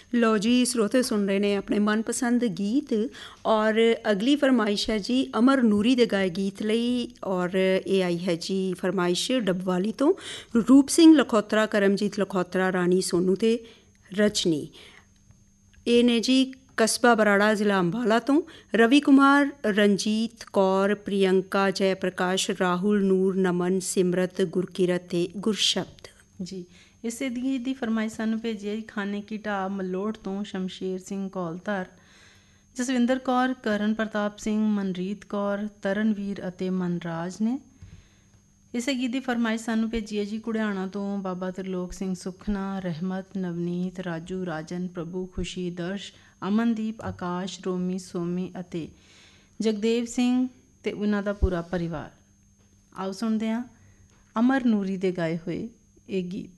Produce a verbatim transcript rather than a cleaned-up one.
लो जी, श्रोते सुन रहे ने अपने मनपसंद गीत और अगली फरमाइश है जी अमर नूरी दे गाए गीत लई और ये आई है जी फरमाइश डबवाली तो रूप सिंह लखोत्रा, करमजीत लखोत्रा, रानी सोनू ते रजनी। ये ने जी कस्बा बराड़ा ज़िला अम्बाला तो रवि कुमार, रंजीत कौर, प्रियंका, जय प्रकाश, राहुल, नूर, नमन, सिमरत, गुरकिरत ते गुरशब्द जी। इसे दी दी फरमाइश सानू भेजी है खाने की ढाब मलोट तो शमशेर सिंह कौलधर, जसविंदर कौर, करण प्रताप सिंह, मनरीत कौर, तरनवीर ਅਤੇ ਮਨਰਾਜ ਨੇ। ਇਸੇ ਗੀਤ ਦੀ ਫਰਮਾਇਸ਼ ਸਾਨੂੰ ਭੇਜੀ ਹੈ ਜੀ ਘੁੜਿਆਣਾ ਤੋਂ ਬਾਬਾ ਤ੍ਰਿਲੋਕ ਸਿੰਘ ਸੁਖਨਾ, ਰਹਿਮਤ, ਨਵਨੀਤ, ਰਾਜੂ, ਰਾਜਨ, ਪ੍ਰਭੂ, ਖੁਸ਼ੀ, ਦਰਸ਼, ਅਮਨਦੀਪ, ਆਕਾਸ਼, ਰੋਮੀ, ਸੋਮੀ ਅਤੇ ਜਗਦੇਵ ਸਿੰਘ ਅਤੇ ਉਹਨਾਂ ਦਾ ਪੂਰਾ ਪਰਿਵਾਰ। ਆਓ ਸੁਣਦੇ ਹਾਂ ਅਮਰ ਨੂਰੀ ਦੇ ਗਾਏ ਹੋਏ ਇਹ ਗੀਤ।